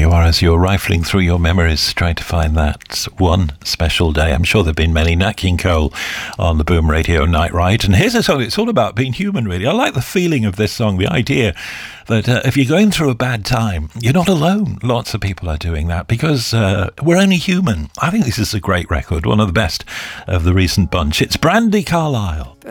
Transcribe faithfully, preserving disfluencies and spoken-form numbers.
you are as you're rifling through your memories, trying to find that one special day. I'm sure there have been many. Nat King Cole on the Boom Radio Night Ride. And here's a song, it's all about being human, really. I like the feeling of this song, the idea that uh, if you're going through a bad time, you're not alone. Lots of people are doing that because uh, we're only human. I think this is a great record, one of the best of the recent bunch. It's Brandi Carlile.